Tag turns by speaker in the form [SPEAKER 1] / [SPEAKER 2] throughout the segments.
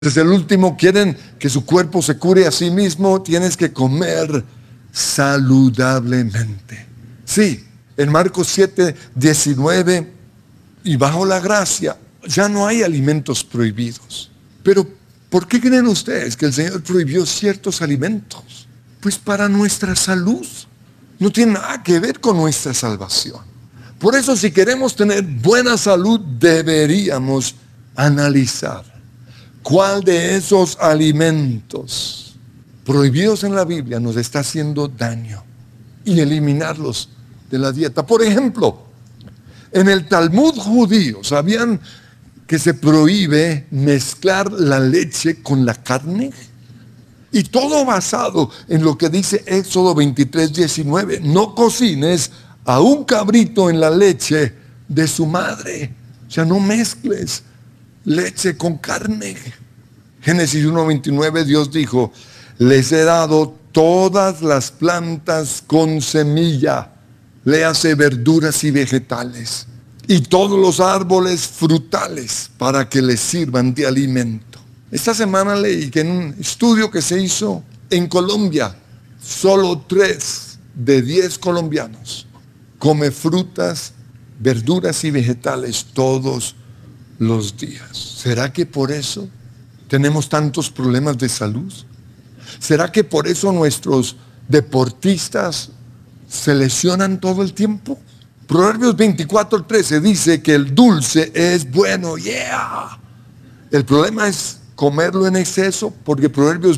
[SPEAKER 1] Desde el último, quieren que su cuerpo se cure a sí mismo, tienes que comer saludablemente. Sí, en Marcos 7:19, y bajo la gracia, ya no hay alimentos prohibidos. Pero, ¿por qué creen ustedes que el Señor prohibió ciertos alimentos? Pues para nuestra salud. No tiene nada que ver con nuestra salvación. Por eso, si queremos tener buena salud, deberíamos analizar cuál de esos alimentos prohibidos en la Biblia nos está haciendo daño y eliminarlos de la dieta. Por ejemplo, en el Talmud judío, ¿sabían que se prohíbe mezclar la leche con la carne? Y todo basado en lo que dice Éxodo 23:19. No cocines a un cabrito en la leche de su madre. O sea, no mezcles leche con carne. Génesis 1:29, Dios dijo: les he dado todas las plantas con semilla, léase verduras y vegetales, y todos los árboles frutales para que les sirvan de alimento. Esta semana leí que en un estudio que se hizo en Colombia, solo 3 de 10 colombianos come frutas, verduras y vegetales todos los días. ¿Será que por eso tenemos tantos problemas de salud? ¿Será que por eso nuestros deportistas se lesionan todo el tiempo? Proverbios 24:13 dice que el dulce es bueno. El problema es comerlo en exceso, porque Proverbios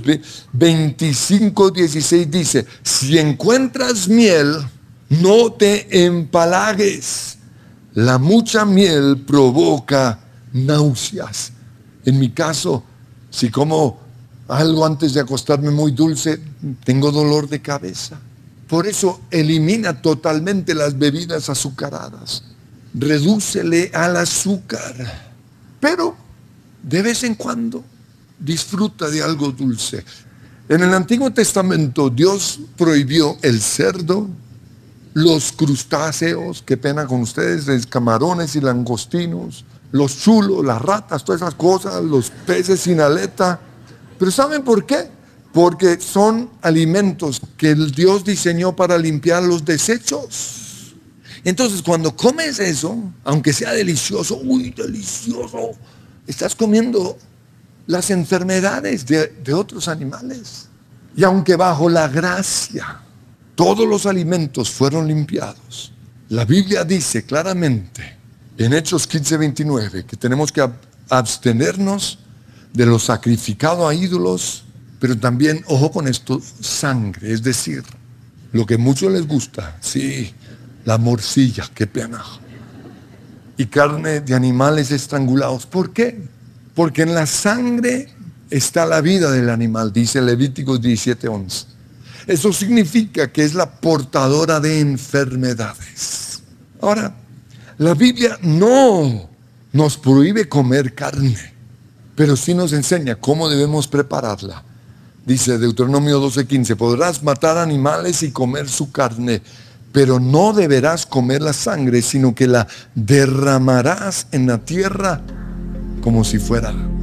[SPEAKER 1] 25:16 dice: si encuentras miel, no te empalagues. La mucha miel provoca náuseas. En mi caso, si como algo antes de acostarme muy dulce, tengo dolor de cabeza. Por eso elimina totalmente las bebidas azucaradas. Redúcele al azúcar. Pero de vez en cuando disfruta de algo dulce. En el Antiguo Testamento Dios prohibió el cerdo, los crustáceos, qué pena con ustedes, los camarones y langostinos, los chulos, las ratas, todas esas cosas, los peces sin aleta. Pero ¿saben por qué? Porque son alimentos que el Dios diseñó para limpiar los desechos. Entonces, cuando comes eso, aunque sea delicioso, delicioso, estás comiendo las enfermedades de otros animales. Y aunque bajo la gracia todos los alimentos fueron limpiados, la Biblia dice claramente en Hechos 15:29 que tenemos que abstenernos de lo sacrificado a ídolos, pero también, ojo con esto, sangre, es decir, lo que a muchos les gusta, sí, la morcilla, qué pena, y carne de animales estrangulados. ¿Por qué? Porque en la sangre está la vida del animal, dice Levíticos 17:11. Eso significa que es la portadora de enfermedades. Ahora, la Biblia no nos prohíbe comer carne, pero sí nos enseña cómo debemos prepararla. Dice Deuteronomio 12:15, podrás matar animales y comer su carne, pero no deberás comer la sangre, sino que la derramarás en la tierra como si fuera